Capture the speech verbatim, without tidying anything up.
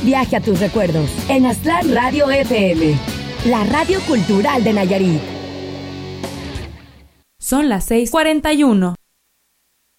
Viaje a tus recuerdos en Aztlán Radio F M, la radio cultural de Nayarit. Son las seis cuarenta y uno.